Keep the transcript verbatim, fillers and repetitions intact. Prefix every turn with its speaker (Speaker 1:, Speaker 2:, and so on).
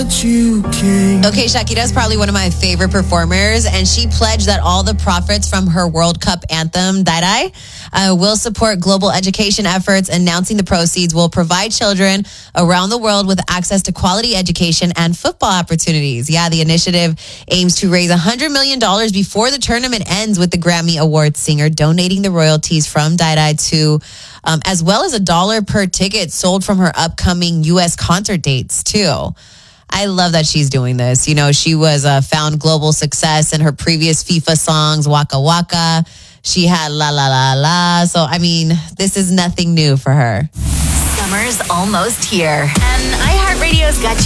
Speaker 1: that you came.
Speaker 2: Okay, Shakira is probably one of my favorite performers, and she pledged that all the profits from her World Cup anthem, Dai Dai, uh, will support global education efforts, announcing the proceeds will provide children around the world with access to quality education and football opportunities. Yeah, the initiative aims to raise one hundred million dollars before the tournament ends, with the Grammy Award singer donating the royalties from Dai Dai to, um, as well as a dollar per ticket sold from her upcoming U S concert dates, too. I love that she's doing this. You know, she was uh, found global success in her previous FIFA songs, Waka Waka. She had La La La La. So, I mean, this is nothing new for her.
Speaker 3: Summer's almost here, and iHeartRadio's got